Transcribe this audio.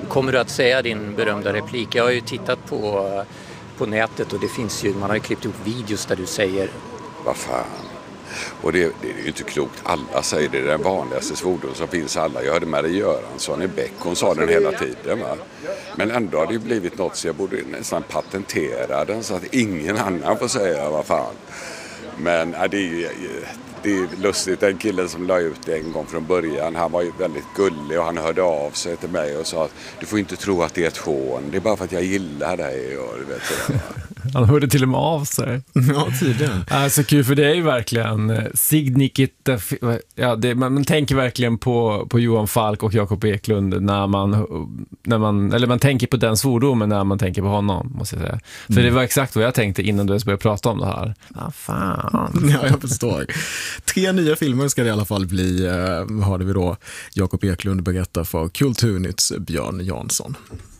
Kommer du att säga din berömda replik? Jag har ju tittat på nätet och det finns ju, man har ju klippt ihop videos där du säger vad fan. Och det är ju inte klokt. Alla säger det är den vanligaste svordom som finns alla. Jag hörde Marie Göransson i Beck, hon sa den hela tiden. Va? Men ändå har det ju blivit något så jag borde nästan patentera den så att ingen annan får säga vad fan. Men det är lustigt, den killen som la ut det en gång från början, han var ju väldigt gullig och han hörde av sig till mig och sa att du får inte tro att det är ett hån, det är bara för att jag gillar dig och du vet sådär. Han hörde till och med av sig. Ja, tydligen. Alltså kul, för det är ju verkligen Signikit, ja, man tänker verkligen på Johan Falk och Jakob Eklund när man tänker på den svordomen när man tänker på honom, måste jag säga. För det var exakt vad jag tänkte innan du ens började prata om det här. Fan. Ja, jag förstår. 3 nya filmer ska det i alla fall bli, hörde vi då Jakob Eklund berätta för Kulturnytts Björn Jansson.